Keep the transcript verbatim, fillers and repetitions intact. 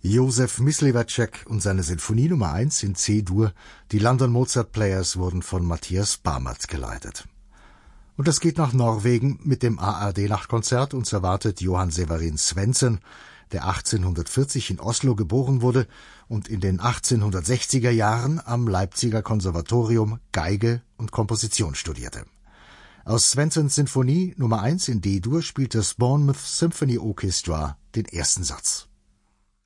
Josef Myslivacek und seine Sinfonie Nummer eins in C-Dur, die London Mozart Players, wurden von Matthias Barmert geleitet. Und es geht nach Norwegen mit dem A R D-Nachtkonzert. Uns erwartet Johann Severin Svendsen, der achtzehnhundertvierzig in Oslo geboren wurde und in den achtzehnhundertsechziger Jahren am Leipziger Konservatorium Geige und Komposition studierte. Aus Svensens Sinfonie Nummer eins in D-Dur spielt das Bournemouth Symphony Orchestra den ersten Satz.